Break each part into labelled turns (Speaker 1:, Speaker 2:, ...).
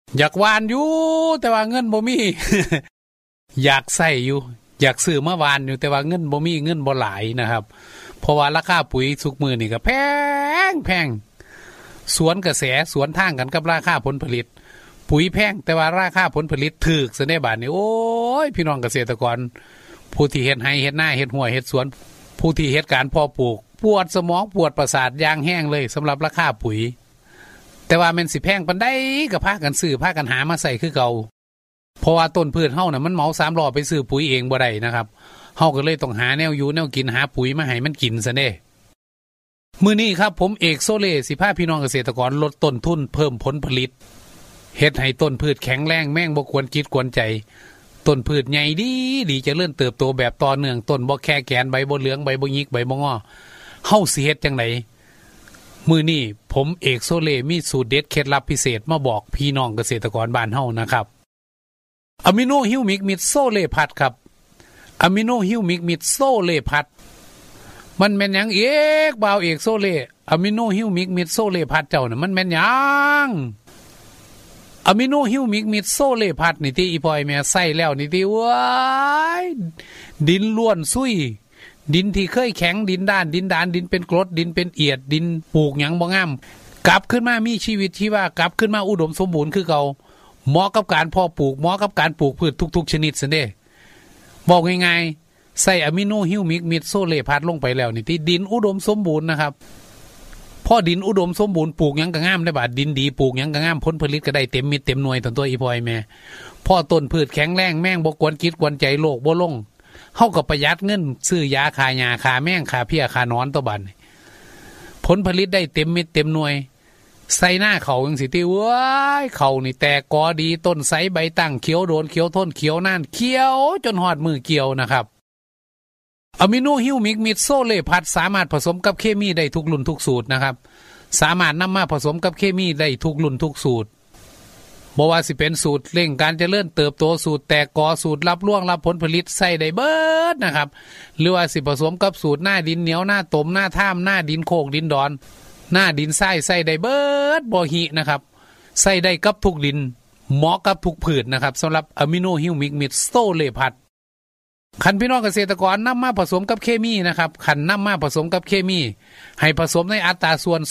Speaker 1: อยากหว่านอยู่แต่ว่าเงินบ่มี อยากใส่อยู่อยากซื้อมาหว่านอยู่แต่ว่าเงินบ่มีเงินบ่หลายนะครับเพราะว่าราคาปุ๋ยทุกมื้อนี่ก็แพงสวนกระแสสวนทางกันกับราคาผลผลิตปุ๋ยแพงแต่ว่าราคาผลผลิตถูกซะในบาดนี้โอ้ยพี่น้องเกษตรกรผู้ที่เฮ็ดไร่เฮ็ดนาเฮ็ดหัวเฮ็ดสวนผู้ที่เฮ็ดการเพาะปลูกปวดสมองปวดประสาทอย่างแห้งเลยสำหรับราคาปุ๋ยแต่ว่าแม่นสิแพงปานใดก็พากันซื้อพากันหามาใส่คือเก่าเพราะว่าต้นพืชเฮาน่ะมันเหมา3ล้อไปซื้อปุ๋ยเองบ่ได้นะครับเฮาก็เลยต้องหาแนวอยู่แนวกินหาปุ๋ยมาให้มันกินซะเด้มื้อนี้ครับผมเอกโซเล่สิพาพี่น้องเกษตรกรลดต้นทุนเพิ่มผลผลิตเฮ็ดให้ต้นพืชแข็งแรงแม่งบ่ควรคิดกวนใจต้นพืชใหญ่ดีเจริญเติบโตแบบต่อเนื่องต้นบ่แค่แกนใบบ่เหลืองใบบ่หยิกใบบ่งอเฮาสิเฮ็ดจังไดมื้อนี้ผมเอกโซเล่มีสูตรเด็ดเคล็ดลับพิเศษมาบอกพี่น้องเกษตรกรบ้านเฮานะครับอะมิโนฮิวมิกมิดโซเล่พัดครับอะมิโนฮิวมิกมิดโซเล่พัดมันแม่นหยังเอกบ่าวเอกโซเล่อะมิโนฮิวมิกมิดโซเล่พัดเจ้าน่ะมันแม่นหยังอะมิโนฮิวมิกมิดโซเล่พัดนี่ที่อีพอยแม่ใส่แล้วนี่ที่ว้ายดินล้วนซุยดินที่เคยแข็งดินด้านดินเป็นกรดดินเป็นเอียดดินปลูกหยังบ่งามกลับขึ้นมามีชีวิตชีวากลับขึ้นมาอุดมสมบูรณ์คือเก่าเหมาะกับการเพาะปลูกเหมาะกับการปลูกพืชทุกๆชนิดซั่นเด้บอกง่ายๆใส่อะมิโนฮิวมิกมิดโซเล่พัดลงไปแล้วนี่ที่ดินอุดมสมบูรณ์นะครับพอดินอุดมสมบูรณ์ปลูกหยังก็งามได้บาดดินดีปลูกหยังก็งามผลผลิตก็ได้เต็มเม็ดเต็มหน่วยตัวอีพอยแม่พอต้นพืชแข็งแรงแม่งบ่กวนคิดกวนใจโลกบ่ลงเฮาก็ประหยัดเงินซื้อยาฆ่าหญ้าฆ่าแมงฆ่าเพี้ยฆ่านอนตัวบัดผลผลิตได้เต็มเม็ดเต็มหน่วยใส่หน้าเขาจังสิติว้ายเขานี่แตกกอดีต้นไสใบตั้งเขียวโดนเขียวทนเขียวนานเขียวจนฮอดมือเกี่ยวนะครับอะมิโนฮิวมิกมิดโซเล่พัดสามารถผสมกับเคมีได้ทุกรุ่นทุกสูตรนะครับสามารถนำมาผสมกับเคมีได้ทุกรุ่นทุกสูตรบ่ว่าสิเป็นสูตรเร่งการเจริญเติบโตสูตรแตกกอสูตรรับร่วงรับผลผลิตใส่ได้เบิดนะครับหรือว่าสิผสมกับสูตรหน้าดินเหนียวหน้าตมหน้าท่ามหน้าดินโคกดินดอนหน้าดินทรายใส่ได้เบิดบ่หินะครับใส่ได้กับทุกดินเหมาะกับทุกพืชนะครับสำหรับอะมิโนฮิวมิกมิดโซเล่พัดคันพี่น้องเกษตรกรนำมาผสมกับเคมีนะครับคันนำมาผสมกับเคมีให้ผสมในอัตราส่วน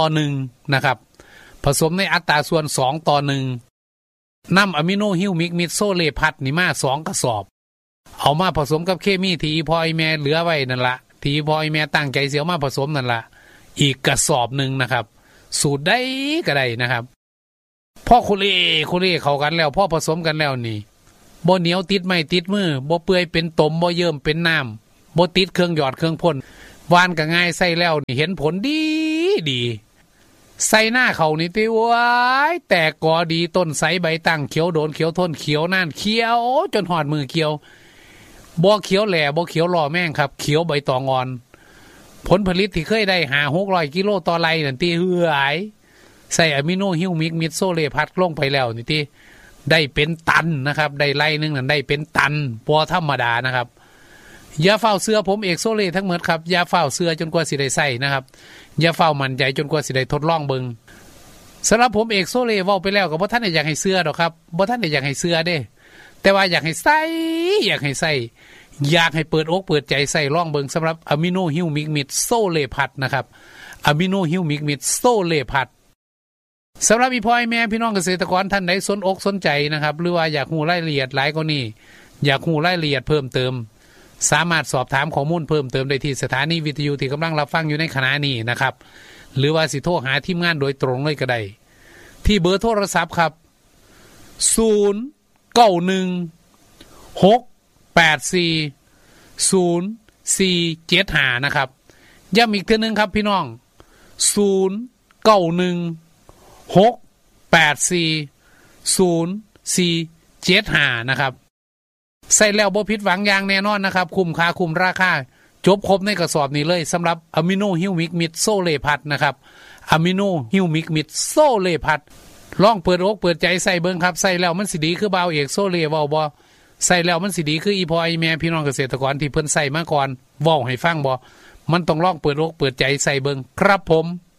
Speaker 1: 2:1นะครับผสมในอัตราส่วน2:1นำอะมิโนฮิวมิกมิดโซเล่พัดนี่มา2กระสอบเอามาผสมกับเคมีที่พ่อไอ้แม่เหลือไว้นั่นละที่พ่อไอ้แม่ตั้งใจเสียมาผสมนั่นละอีกกระสอบหนึ่งนะครับสูตรได้ก็ได้นะครับพ่อคุเล่เข้ากันแล้วพ่อผสมกันแล้วนี่บ่เหนียวติดไม้ติดมือบ่เปื่อยเป็นตมบ่เยิ่มเป็นน้ำบ่ติดเครื่องหยอดเครื่องพ่นวานก็ง่ายใส่แล้วนี่เห็นผลดีใส่หน้าเขานี่ติว้ายแตกกอดีต้นไสใบตั้งเขียวโดนเขียวทนเขียวนานเขียวจนหอดมือเขียวบ่เขียวแหล่บ่เขียวหล่อแม่งครับเขียวใบตองอ่อนผลผลิตที่เคยได้500-600กิโลต่อไร่นั่นติเหือยใส่อะมิโนฮิวมิกมิดโซเล่พัดลงไปแล้วนี่ติได้เป็นตันนะครับได้ไร่นึงนั่นได้เป็นตันบ่ธรรมดานะครับอย่าเฝ้าเสื้อผมเอกโซเล่ทั้งหมดครับอย่าเฝ้าเสื้อจนกว่าสิได้ใส่นะครับอย่าเฝ้ามั่นใจจนกว่าสิได้ทดลองเบิ่งสำหรับผมเอกโซเล่เว้าไปแล้วก็บ่ทันได้อยากให้เสื้อดอกครับบ่ทันได้อยากให้เสื้อเด้แต่ว่าอยากให้ใส่อยากให้เปิดอกเปิดใจใส่ลองเบิ่งสำหรับอะมิโนฮิวมิกมิดโซเล่พัดนะครับอะมิโนฮิวมิกมิดโซเล่พัดสำหรับอีพ่อแม่พี่น้องเกษตรกรท่านใดสนอกสนใจนะครับหรือว่าอยากรู้รายละเอียดหลายกว่านี้อยากรู้รายละเอียดเพิ่มเติมสามารถสอบถามข้อมูลเพิ่มเติมได้ที่สถานีวิทยุที่กำลังรับฟังอยู่ในขณะนี้นะครับหรือว่าสิโทรหาทีมงานโดยตรงเลยก็ได้ที่เบอร์โทรศัพท์ครับ0916840475นะครับย้ำอีกทีนึงครับพี่น้อง0916840475นะครับใส่แล้วบ่ผิดหวังอย่างแน่นอนนะครับคุ้มค่าคุ้มราคาจบครบในกระสอบนี้เลยสำหรับอะมิโนฮิวมิกมิดโซเล่พัดนะครับอะมิโนฮิวมิกมิดโซเล่พัดลองเปิดอกเปิดใจใส่เบิ่งครับใส่แล้วมันสิดีคือบ่าวเอกโซเล่เว้าบ่ใส่แล้วมันสิดีคืออีพ่ออีแม่พี่น้องเกษตรกรที่เพิ่นใส่มาก่อนเว้าให้ฟังบ่มันต้องลองเปิดอกเปิดใจใส่เบิ่งครับผม